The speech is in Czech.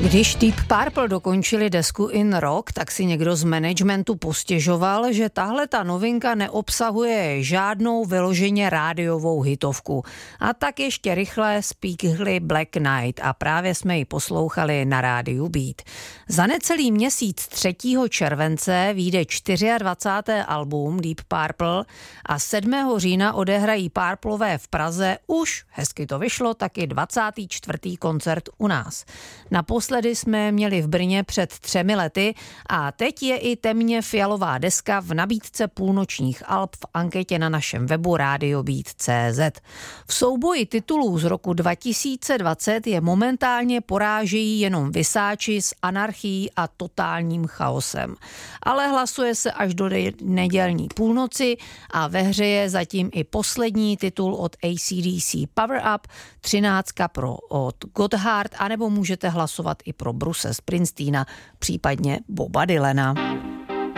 Když Deep Purple dokončili desku In Rock, tak si někdo z managementu postěžoval, že tahle ta novinka neobsahuje žádnou vyloženě rádiovou hitovku. A tak ještě rychle spíchli Black Knight a právě jsme ji poslouchali na rádiu Beat. Za necelý měsíc 3. července vyjde 24. album Deep Purple a 7. října odehrají Purplové v Praze už, hezky to vyšlo, taky 24. koncert u nás. Naposledy jsme měli v Brně před 3 lety a teď je i temně fialová deska v nabídce půlnočních alb v anketě na našem webu radiobeat.cz. V souboji titulů z roku 2020 je momentálně porážejí jenom Vysáči s anarchií a totálním chaosem. Ale hlasuje se až do nedělní půlnoci a ve hře je zatím i poslední titul od AC/DC Power Up, 13 od Gotthard, anebo můžete hlasovat i pro Bruce Springsteena, případně Boba Dylana.